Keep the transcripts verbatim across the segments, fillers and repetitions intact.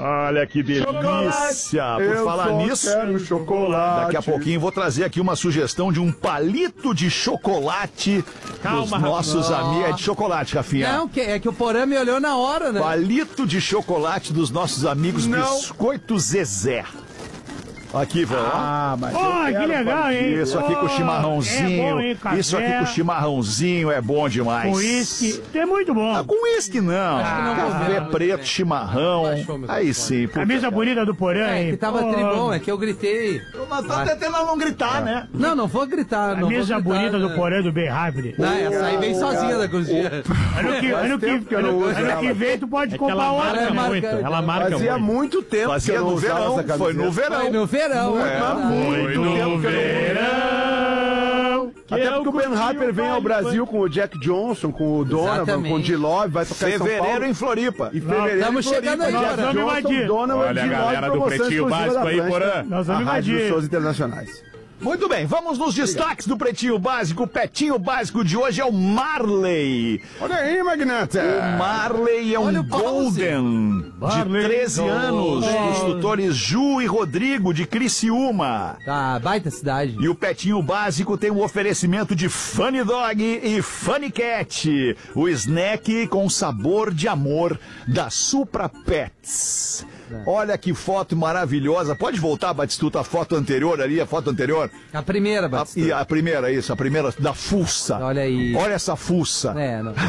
Olha que delícia! Por Eu falar só nisso, quero chocolate. daqui a pouquinho vou trazer aqui uma sugestão de um palito de chocolate dos Calma, nossos Rafinha. amigos. É de chocolate, Rafinha. Não, que, é que o Porã me olhou na hora, né? Palito de chocolate dos nossos amigos Não. Biscoito Zezé. Aqui, vó. Ah, mas Ó, eu que quero legal, hein? Isso aqui com Ó, chimarrãozinho. É bom, hein? Café, Isso aqui com chimarrãozinho é bom demais. com uísque. É muito bom. Ah, com uísque não. Acho que não Café combina, preto, né? chimarrão. Baixou o microfone. Aí sim. puta, Camisa cara. bonita do Porã, É, hein? que tava Pô, tribom, é que eu gritei. Nós estamos tentando não gritar, né? Não, não vou gritar, não Camisa vou gritar, bonita né? do Porã do Ben Rápido. Não, essa aí vem sozinha da cozinha. Ano que, ano que, tempo que eu não ano, uso ano ela. que vem tu pode É que comprar ela outra. Ela é marca né? muito, marca- ela marca Fazia muito. muito tempo que Fazia eu não no usava verão, essa foi no camiseta. verão. Foi no verão. É, verdade. Muito no tempo que eu não verão. Até porque o Ben Harper vem ao Brasil com o Jack Johnson, com o Donovan, Exatamente. com o D-Love, vai tocar em São Fevereiro Paulo. em Floripa. E fevereiro Tamo em Floripa, chegando aí, Jack nós vamos Johnson, invadir. Donovan, Olha a D-Love, galera do promoção Pretinho exclusiva Básico da aí, Atlântida, Porã. Nós a vamos Rádio invadir. dos Shows Internacionais. Muito bem, vamos nos destaques do Pretinho Básico. O Petinho Básico de hoje é o Marley. Olha aí, Magnata. O Marley é um Olha o pause. Golden de Marley treze Golden. anos, dos tutores Ju e Rodrigo de Criciúma. Tá, baita cidade. E o Petinho Básico tem um oferecimento de Funny Dog e Funny Cat, o snack com sabor de amor da Supra Pets. Olha que foto maravilhosa. Pode voltar, Batistuta, a foto anterior ali, a foto anterior? A primeira, A, Batista. e a primeira, isso, a primeira da fuça. Olha aí. Olha essa fuça. É, não.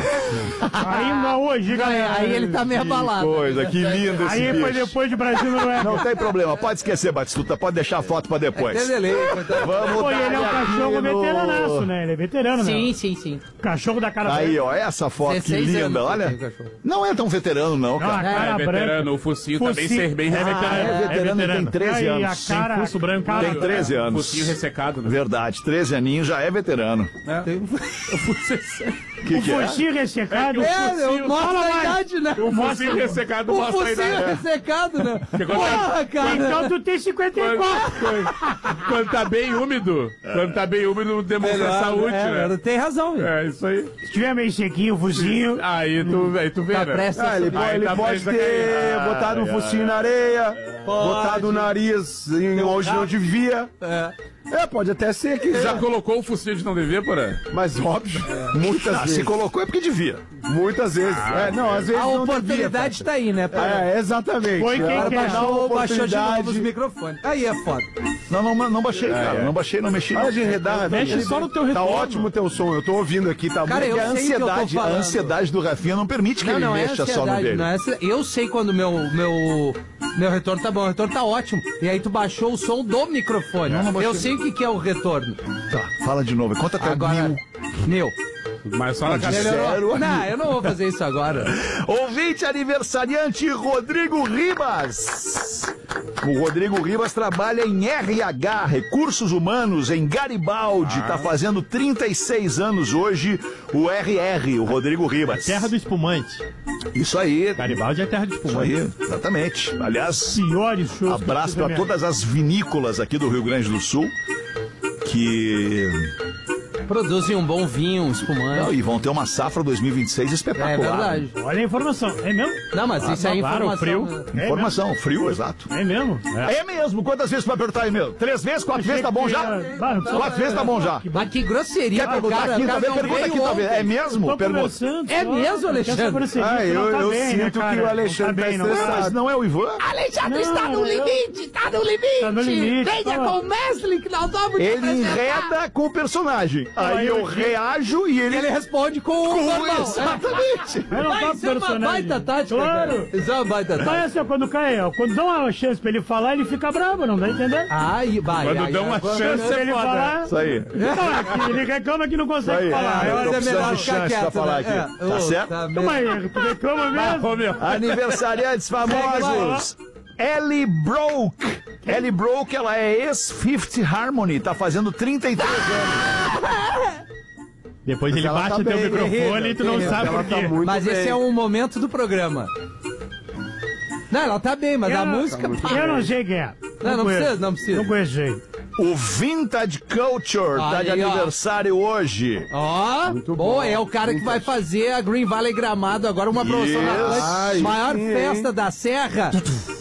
Ainda hoje, galera. Aí ele tá meio Que abalado. coisa, que lindo esse Aí foi bicho. depois de Brasil não é. Não tem problema, pode esquecer, Batistuta, pode deixar a foto pra depois. Tem delay, coitado. Vamos Pô, dar ele é um aqui cachorro no- veteranaço, né? Ele é veterano, né? Sim, sim, sim. Cachorro da cara Aí, branca. ó, essa foto, que dezesseis linda, anos que olha. tem o cachorro. Não é tão veterano, não, Não, a cara. cara É branca. veterano, o focinho também Focinho. ser bem Ah, veterano. é veterano, ele tem treze Aí, anos. a cara, pulso branco, cara- Tem treze anos. Focinho ressecado, né? Verdade, treze aninhos já é veterano. O focinho- Que O que é? focinho ressecado. É, eu mostro Fala a mais. idade, né? O focinho ressecado O mostra a focinho idade. ressecado, né? Chegou Porra, cara. Então tu tem cinquenta e Quando, quatro. quando- quando tá bem úmido, quando tá bem úmido, demonstra saúde, é, né? tem razão, velho. É, isso aí. Se tiver meio sequinho o focinho. Aí tu, aí tu vê, Tá né? prestes Ah, ele, a pode, Aí ele tá pode prestes a ter cair. botado um focinho na areia, botado o nariz em onde não devia. É. É, pode até ser que Já colocou o focinho de não dever, porra? Mas óbvio, muitas Ah, vezes. se colocou é porque devia. Muitas vezes. é, não, às vezes A não oportunidade devia, tá aí, né, pai? É, exatamente. Foi quem Ela quer. vai dar uma Baixou, baixou de novo os oportunidade. microfones. Aí é foda. Não, não, não baixei, cara. Não baixei, não mexi. Para de enredar, Mexe ele- só no teu Tá retorno. ótimo o teu som, eu tô ouvindo aqui, tá Cara, muito. eu a sei o que eu tô ansiedade, a falando. ansiedade do Rafinha não permite que Não, ele não é mexa só no ansiedade, dele. não é ansi- Eu sei quando o meu, meu, meu retorno tá bom, o retorno tá ótimo. E aí tu baixou o som do microfone. Não, não baixei. Eu sei o que, que é o retorno. Tá, fala de novo. Conta até Agora, mil. meu. Mas só na cabeça. Melhorou? Não, eu não vou fazer isso agora. Ouvinte aniversariante Rodrigo Ribas. O Rodrigo Ribas trabalha em R H, Recursos Humanos, em Garibaldi. Tá fazendo trinta e seis anos hoje, o R R, o Rodrigo Ribas. Terra do espumante. Isso aí. Garibaldi é terra de Isso espumante. aí, exatamente. Aliás, Piores shows. que eu abraço fiz na para minha todas as vinícolas aqui do Rio Grande do Sul que Produzem um bom vinho, um não, espumante. e vão ter uma safra dois mil e vinte e seis É espetacular. verdade. vida. Olha a informação. É mesmo? Não, mas isso é claro, informação. frio. né? Informação, frio, exato. É mesmo? É. mesmo? Quantas vezes vai perguntar aí mesmo? Três vezes, quatro vezes tá bom já? Quatro vezes tá bom já. Mas que grosseria Quer pro perguntar cara. aqui o cara também? não Pergunta veio aqui também. ontem. É mesmo? Tô Pergunta. conversando. É só. mesmo, Alexandre? Essa grosseria Ah, que eu- não tá eu bem, né, sinto cara? que o Alexandre Não tá bem, tá não. estressado. Mas não é o Ivan? Alexandre Não, está no eu- limite, tá no limite. Tá no limite. Venha Ó. com o Mesli que nós vamos te Ele apresentar. enreda com o personagem. Aí eu- eu reajo e ele... Ele responde com o Com- normal. Exatamente. Mas não Mas tá isso é uma personagem. baita tática, Claro. cara. Isso é uma baita Mas tática. assim, ó, quando cai, ó, quando dão uma chance pra ele falar, ele fica bravo, não dá entendendo? Ai, vai. Quando ai, dão ai, uma agora- chance, Se ele é foda. falar, Isso aí. não, ele reclama que não Isso consegue aí. falar. É, eu Mas tô é precisando melhor de ficar chance pra quieto, falar né? aqui. É, Tá ô, certo? tá Então, mas tu reclama mesmo? Ô, meu. Aniversariantes famosos. Ellie Broke. Ellie Broke, ela é ex-Fifth Harmony, tá fazendo trinta e três anos. Depois ele ela bate tá o teu bem, microfone guerreira, e tu não guerreira, sabe ela por tá quê. muito Mas esse bem. é um momento do programa. Não, ela tá bem, mas a Eu não- música... Eu não sei quem é. Não, não conheço. precisa, não precisa. Não conheço gente. O Vintage Culture tá Olha de aí, ó. aniversário hoje. Ó, Muito pô, bom. é o cara que vai fazer a Green Valley Gramado agora, uma promoção Yes. na Atlântida. Ai, Maior sim, festa hein? da Serra.